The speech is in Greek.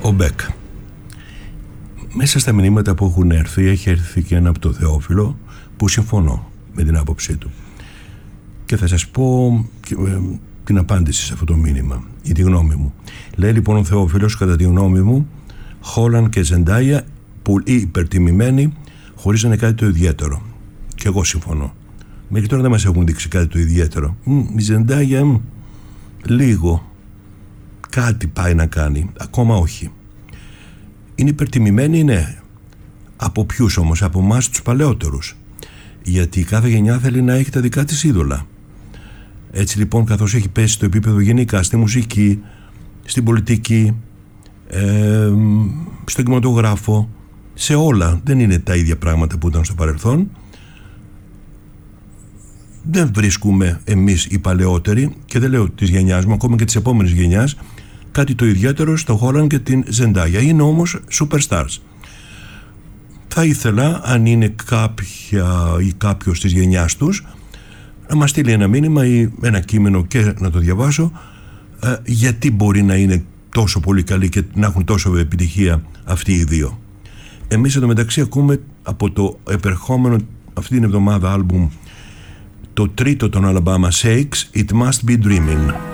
Ο Μπεκ. Μέσα στα μηνύματα που έχουν έρθει, έχει έρθει και ένα από το Θεόφιλο που συμφωνώ με την άποψή του. Και θα σας πω την απάντηση σε αυτό το μήνυμα ή τη γνώμη μου. Λέει λοιπόν ο Θεόφιλος, κατά τη γνώμη μου, Χόλαν και Ζεντάια πολύ υπερτιμημένοι, χωρίς να είναι κάτι το ιδιαίτερο. Και εγώ συμφωνώ. Μέχρι τώρα δεν μας έχουν δείξει κάτι το ιδιαίτερο. Η Ζεντάια λίγο κάτι πάει να κάνει, ακόμα όχι. Είναι υπερτιμημένοι, ναι. Από ποιους όμως? Από εμάς τους παλαιότερους. Γιατί κάθε γενιά θέλει να έχει τα δικά της είδωλα. Έτσι λοιπόν, καθώς έχει πέσει το επίπεδο γενικά στη μουσική, στην πολιτική, στον κινηματογράφο, σε όλα, δεν είναι τα ίδια πράγματα που ήταν στο παρελθόν. Δεν βρίσκουμε εμείς οι παλαιότεροι, και δεν λέω της γενιάς μου, ακόμα και της επόμενης γενιάς, κάτι το ιδιαίτερο στο Χόλαν και την Ζεντάγια. Είναι όμως superstars. Θα ήθελα, αν είναι κάποια ή κάποιος της γενιάς τους, να μας στείλει ένα μήνυμα ή ένα κείμενο και να το διαβάσω, γιατί μπορεί να είναι τόσο πολύ καλοί και να έχουν τόσο επιτυχία αυτοί οι δύο. Εμείς εντωμεταξύ ακούμε από το επερχόμενο αυτή την εβδομάδα άλμπουμ, το τρίτο των Alabama Shakes, It Must Be Dreaming.